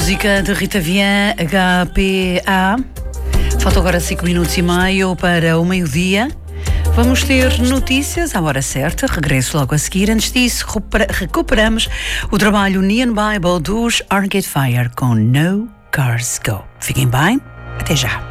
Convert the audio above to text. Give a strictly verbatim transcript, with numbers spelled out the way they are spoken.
música de Rita Vian, H P A. Faltam agora cinco minutos e meio para o meio-dia. Vamos ter notícias à hora certa, regresso logo a seguir. Antes disso, recuperamos o trabalho Neon Bible dos Arcade Fire com No Cars Go. Fiquem bem, até já.